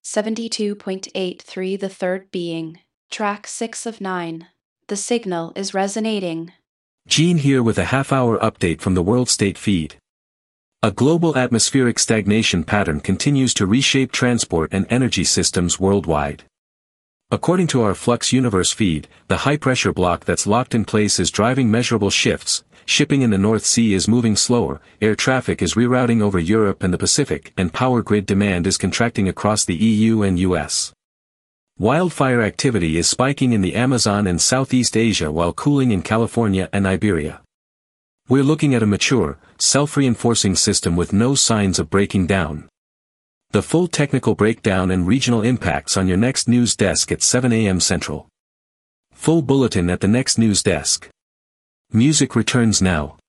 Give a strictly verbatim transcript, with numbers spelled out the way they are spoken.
seventy-two point eight three The Third Being. Track six of nine. The signal is resonating. Gene here with a half-hour update from the World State feed. A global atmospheric stagnation pattern continues to reshape transport and energy systems worldwide. According to our Flux Universe feed, the high-pressure block that's locked in place is driving measurable shifts. Shipping in the North Sea is moving slower, air traffic is rerouting over Europe and the Pacific, and power grid demand is contracting across the E U and U S. Wildfire activity is spiking in the Amazon and Southeast Asia while cooling in California and Iberia. We're looking at a mature, self-reinforcing system with no signs of breaking down. The full technical breakdown and regional impacts on your next news desk at seven A M Central. Full bulletin at the next news desk. Music returns now.